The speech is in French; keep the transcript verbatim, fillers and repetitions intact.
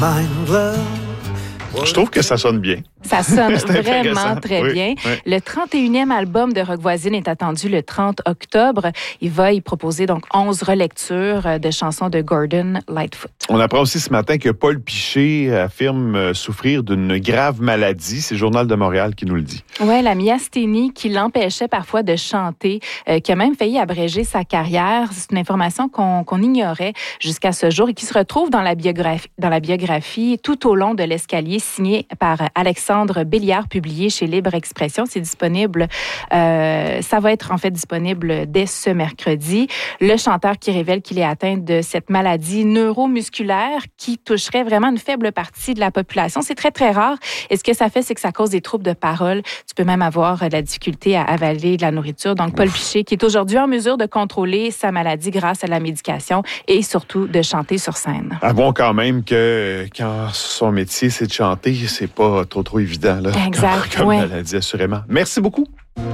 Find love. Je trouve que ça sonne bien. Ça sonne C'est vraiment très oui, bien. Oui. Le trente et unième album de Rock Voisine est attendu le trente octobre. Il va y proposer donc onze relectures de chansons de Gordon Lightfoot. On apprend aussi ce matin que Paul Piché affirme souffrir d'une grave maladie. C'est le Journal de Montréal qui nous le dit. Oui, la myasthénie qui l'empêchait parfois de chanter, euh, qui a même failli abréger sa carrière. C'est une information qu'on, qu'on ignorait jusqu'à ce jour et qui se retrouve dans la biographie, dans la biographie Tout au long de l'escalier, signée par Alexandre Béliard, publié chez Libre Expression. C'est disponible, euh, ça va être en fait disponible dès ce mercredi. Le chanteur qui révèle qu'il est atteint de cette maladie neuromusculaire qui toucherait vraiment une faible partie de la population. C'est très, très rare. Et ce que ça fait, c'est que ça cause des troubles de parole. Tu peux même avoir de la difficulté à avaler de la nourriture. Donc, Paul Piché, qui est aujourd'hui en mesure de contrôler sa maladie grâce à la médication et surtout de chanter sur scène. Avouons quand même que quand son métier, c'est de chanter, c'est pas trop, trop évident, là. Exact, Comme ouais. maladie, assurément. Merci beaucoup.